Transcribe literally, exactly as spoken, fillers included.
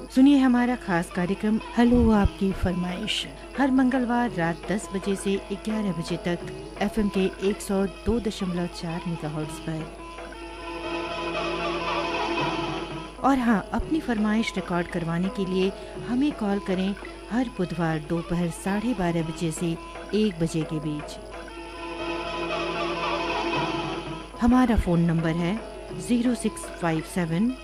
सुनिए हमारा खास कार्यक्रम हेलो आपकी फरमाइश हर मंगलवार रात दस बजे से ग्यारह बजे तक एफएम के एक सौ दो दशमलव चार मेगाहर्ट्ज पर। और हाँ, अपनी फरमाइश रिकॉर्ड करवाने के लिए हमें कॉल करें हर बुधवार दोपहर साढ़े बारह बजे से एक बजे के बीच। हमारा फ़ोन नंबर है ज़ीरो सिक्स फाइव सेवन